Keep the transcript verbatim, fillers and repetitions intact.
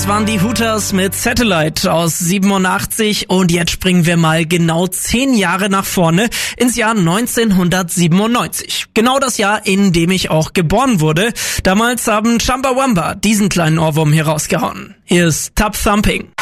waren die Hooters mit Satellite aus siebenundachtzig und jetzt springen wir mal genau zehn Jahre nach vorne ins Jahr neunzehnhundertsiebenundneunzig. Genau das Jahr, in dem ich auch geboren wurde. Damals haben Chumbawamba diesen kleinen Ohrwurm hier rausgehauen. Hier ist Tub Thumping.